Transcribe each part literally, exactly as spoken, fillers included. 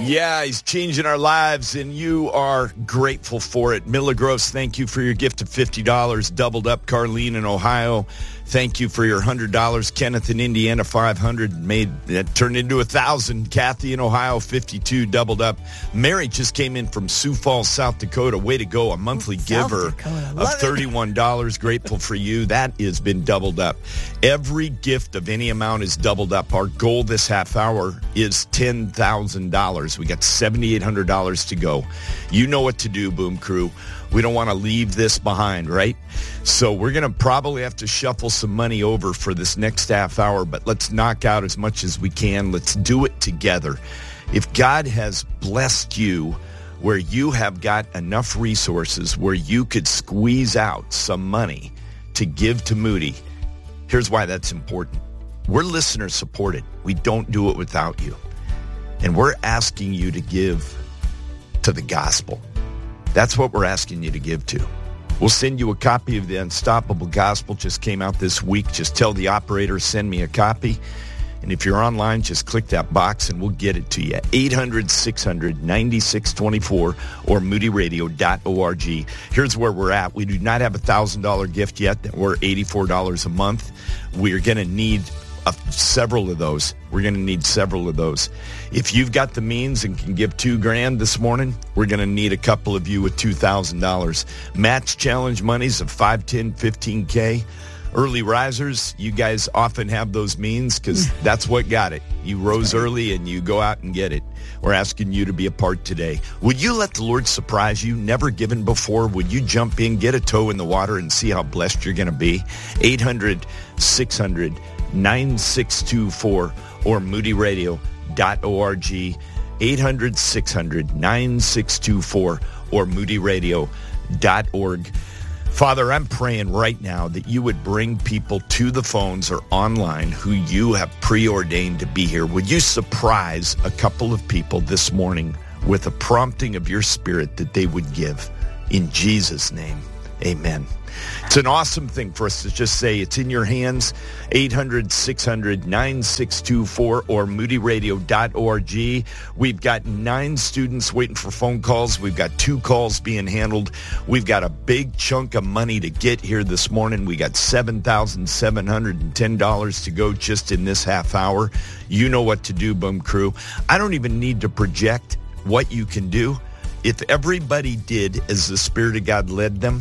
Yeah, he's changing our lives, and you are grateful for it. Miller Gross, thank you for your gift of fifty dollars, doubled up. Carlene in Ohio, thank you for your one hundred dollars. Kenneth in Indiana, five hundred dollars, made that turned into one thousand dollars. Kathy in Ohio, fifty-two, doubled up. Mary just came in from Sioux Falls, South Dakota. Way to go, a monthly South giver Dakota. of Love thirty-one dollars. Grateful for you. That has been doubled up. Every gift of any amount is doubled up. Our goal this half hour is ten thousand dollars. We got seven thousand eight hundred dollars to go. You know what to do, Boom Crew. We don't want to leave this behind, right? So we're going to probably have to shuffle some money over for this next half hour, but let's knock out as much as we can. Let's do it together. If God has blessed you where you have got enough resources where you could squeeze out some money to give to Moody, here's why that's important. We're listener supported. We don't do it without you. And we're asking you to give to the gospel. That's what we're asking you to give to. We'll send you a copy of the Unstoppable Gospel. Just came out this week. Just tell the operator, send me a copy. And if you're online, just click that box and we'll get it to you. eight hundred, six hundred, ninety-six twenty-four or moody radio dot org. Here's where we're at. We do not have a one thousand dollars gift yet. We're eighty-four dollars a month. We're going to need a, several of those. We're going to need several of those. If you've got the means and can give two grand this morning, we're going to need a couple of you with two thousand dollars. Match challenge monies of five, ten, fifteen K. Early risers, you guys often have those means because that's what got it. You rose early and you go out and get it. We're asking you to be a part today. Would you let the Lord surprise you? Never given before. Would you jump in, get a toe in the water, and see how blessed you're going to be? eight hundred, six hundred, nine six two four or moody radio dot org. eight hundred, six hundred, nine six two four or moody radio dot org. Father, I'm praying right now that you would bring people to the phones or online who you have preordained to be here. Would you surprise a couple of people this morning with a prompting of your spirit that they would give? In Jesus' name, amen. It's an awesome thing for us to just say it's in your hands. eight hundred, six hundred, nine six two four or moody radio dot org. We've got nine students waiting for phone calls. We've got two calls being handled. We've got a big chunk of money to get here this morning. We got seven thousand seven hundred ten dollars to go just in this half hour. You know what to do, Boom Crew. I don't even need to project what you can do. If everybody did as the Spirit of God led them,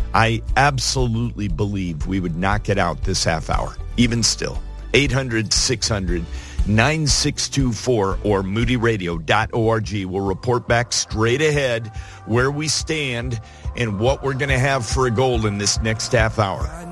I absolutely believe we would knock it out this half hour, even still. eight hundred, six hundred, nine six two four or moody radio dot org. We'll report back straight ahead where we stand and what we're going to have for a goal in this next half hour.